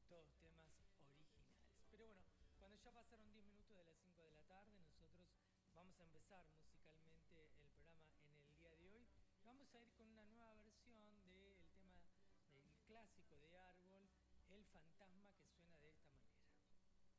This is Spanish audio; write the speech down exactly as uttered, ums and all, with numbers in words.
todos temas originales. Pero bueno, cuando ya pasaron diez minutos de las cinco de la tarde, nosotros vamos a empezar musicalmente el programa en el día de hoy. Vamos a ir con una nueva versión del tema del clásico de Árbol, El fantasma que